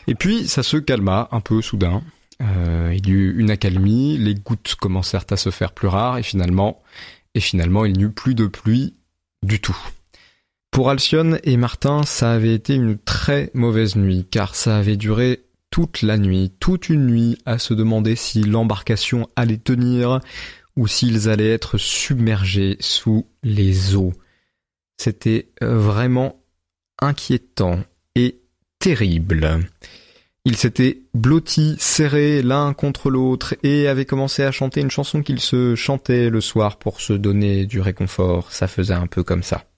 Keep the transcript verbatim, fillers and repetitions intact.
Et puis ça se calma un peu soudain. Euh, il y eut une accalmie, les gouttes commencèrent à se faire plus rares et finalement, et finalement il n'y eut plus de pluie du tout. Pour Alcyone et Martin, ça avait été une très mauvaise nuit, car ça avait duré toute la nuit, toute une nuit, à se demander si l'embarcation allait tenir ou s'ils allaient être submergés sous les eaux. C'était vraiment inquiétant et terrible. Ils s'étaient blottis, serrés l'un contre l'autre et avaient commencé à chanter une chanson qu'ils se chantaient le soir pour se donner du réconfort. Ça faisait un peu comme ça.